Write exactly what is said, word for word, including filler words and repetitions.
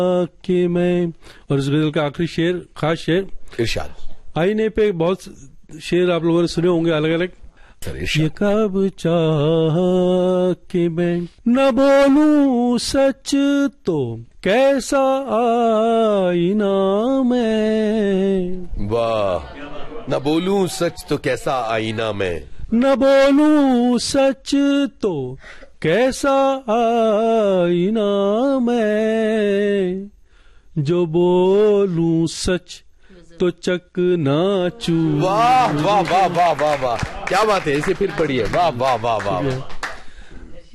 कि मैं, और इस गजल का आखिरी शेर, खास शेर, इरशाद। आईने पे बहुत शेर आप लोगों ने सुने होंगे अलग अलग। ये कब चाह कि मैं न बोलूं सच तो कैसा आईना मैं, वाह। न बोलूं सच तो कैसा आईना मैं, न बोलूं सच तो कैसा आईना मैं, जो बोलूं सच तो चकनाचूर। वाह वाह वाह वाह वाह वाह, क्या बात है, इसे फिर पढ़िए। वाह वाह वाह वाह।